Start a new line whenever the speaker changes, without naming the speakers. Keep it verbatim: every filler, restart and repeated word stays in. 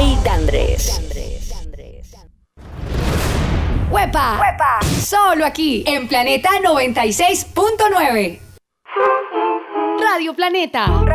D J Dandres.
¡Huepa! ¡Huepa! Solo aquí, en Planeta noventa y seis punto nueve. Radio Planeta.